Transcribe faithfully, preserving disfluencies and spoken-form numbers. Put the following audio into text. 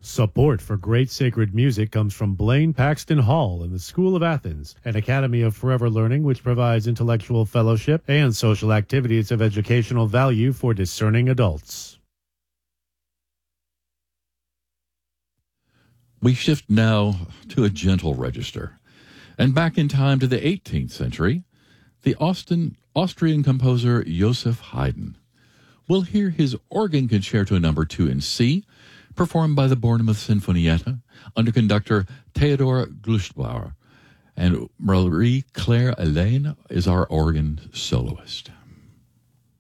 Support for great sacred music comes from Blaine Paxton Hall and the School of Athens, an academy of forever learning which provides intellectual fellowship and social activities of educational value for discerning adults. We shift now to a gentle register, and back in time to the eighteenth century, the Austin, Austrian composer Joseph Haydn. We'll hear his organ concerto number two in C, performed by the Bournemouth Sinfonietta under conductor Theodor Glustbauer, and Marie Claire Elaine is our organ soloist.